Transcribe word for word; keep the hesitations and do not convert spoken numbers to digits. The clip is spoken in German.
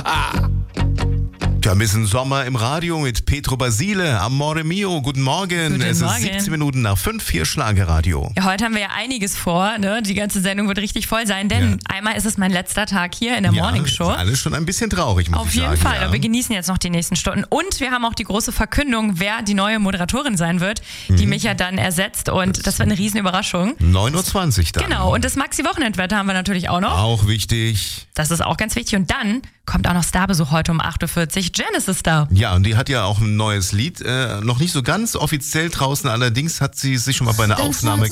Ja, ein bisschen Sommer im Radio mit Petro Basile. Amore mio, guten Morgen. Guten es Morgen. ist siebzehn Minuten nach fünf, hier Schlagerradio. Ja, heute haben wir ja einiges vor. Ne? Die ganze Sendung wird richtig voll sein, denn Ja. einmal ist es mein letzter Tag hier in der Morning Show. Ist alles schon ein bisschen traurig, muss Auf ich jeden sagen. Fall. Ja. Aber wir genießen jetzt noch die nächsten Stunden. Und wir haben auch die große Verkündung, wer die neue Moderatorin sein wird, die mich ja dann ersetzt. Und das wird eine Riesenüberraschung. neun Uhr zwanzig dann. Genau. Und das Maxi-Wochenendwetter haben wir natürlich auch noch. Auch wichtig. Das ist auch ganz wichtig. Und dann kommt auch noch Starbesuch heute um acht Uhr vierzig. Janice ist da. Ja, und die hat ja auch ein neues Lied. Äh, noch nicht so ganz offiziell draußen, allerdings hat sie sich schon mal bei einer Aufnahme